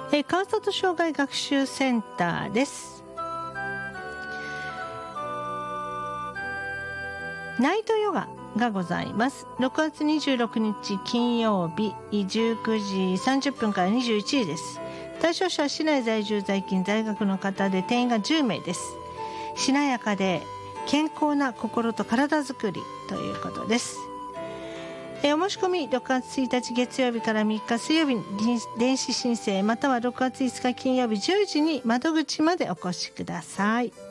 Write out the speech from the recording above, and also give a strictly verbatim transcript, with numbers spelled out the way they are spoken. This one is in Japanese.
えー、川里障害学習センターです。ナイトヨガがございます。ろくがつにじゅうろくにち金曜日じゅうくじさんじゅっぷんからにじゅういちじです。対象者は市内在住在勤在学の方で定員がじゅうめいです。しなやかで健康な心と体づくりということです。えお申し込みろくがつついたち月曜日からみっか水曜日に電子申請またはろくがついつか金曜日じゅうじに窓口までお越しください。